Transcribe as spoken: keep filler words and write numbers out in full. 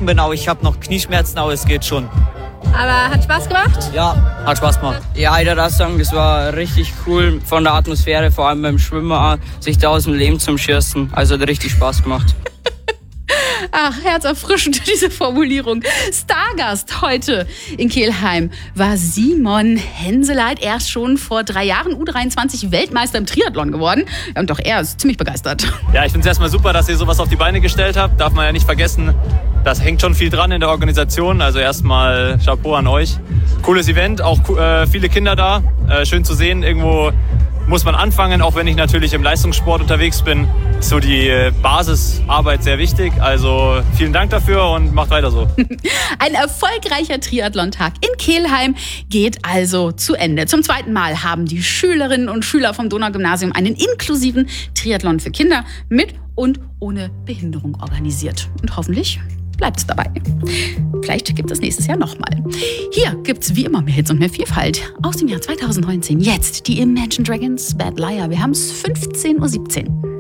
gelaufen bin, aber ich habe noch Knieschmerzen, aber es geht schon. Aber hat Spaß gemacht? Ja, hat Spaß gemacht. Ja, ich würde sagen, das war richtig cool von der Atmosphäre, vor allem beim Schwimmen, auch, sich da aus dem Leben zum Schießen. Also hat richtig Spaß gemacht. Ach, herzerfrischend, diese Formulierung. Stargast heute in Kelheim war Simon Henseleit. Er ist schon vor drei Jahren U dreiundzwanzig Weltmeister im Triathlon geworden. Ja, und doch er ist ziemlich begeistert. Ja, ich finde es erstmal super, dass ihr sowas auf die Beine gestellt habt. Darf man ja nicht vergessen, das hängt schon viel dran in der Organisation. Also erstmal Chapeau an euch. Cooles Event, auch äh, viele Kinder da. Äh, schön zu sehen, irgendwo muss man anfangen, auch wenn ich natürlich im Leistungssport unterwegs bin. Ist so die Basisarbeit sehr wichtig. Also vielen Dank dafür und macht weiter so. Ein erfolgreicher Triathlon-Tag in Kelheim geht also zu Ende. Zum zweiten Mal haben die Schülerinnen und Schüler vom Donaugymnasium einen inklusiven Triathlon für Kinder mit und ohne Behinderung organisiert. Und hoffentlich bleibt es dabei. Vielleicht gibt es nächstes Jahr nochmal. Hier gibt es wie immer mehr Hits und mehr Vielfalt. Aus dem Jahr zweitausendneunzehn. Jetzt die Imagine Dragons, Bad Liar. Wir haben es fünfzehn Uhr siebzehn.